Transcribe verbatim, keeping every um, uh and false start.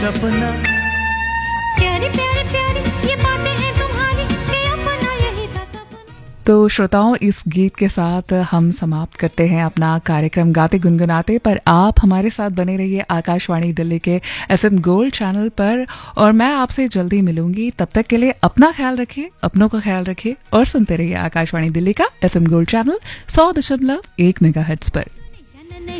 अपना प्यारी प्यारी प्यारी ये बातें हैं तुम्हारी कि अपना यही था सपना। तो श्रोताओं, इस गीत के साथ हम समाप्त करते हैं अपना कार्यक्रम गाते गुनगुनाते। पर आप हमारे साथ बने रहिए आकाशवाणी दिल्ली के एफएम गोल्ड चैनल पर, और मैं आपसे जल्दी मिलूंगी। तब तक के लिए अपना ख्याल रखिए, अपनों का ख्याल रखिए और सुनते रहिए आकाशवाणी दिल्ली का एफएम गोल्ड चैनल सौ दशमलव एक मेगाहर्ट्ज पर।